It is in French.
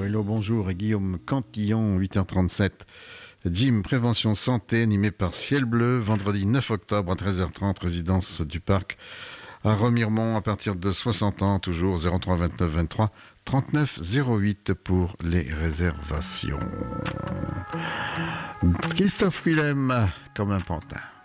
Hello, bonjour. Et Guillaume Cantillon, 8h37. Gym Prévention Santé, animé par Ciel Bleu, vendredi 9 octobre à 13h30, résidence du Parc à Remiremont, à partir de 60 ans, toujours 03 29 23 39 08 pour les réservations. Christophe Willem, comme un pantin.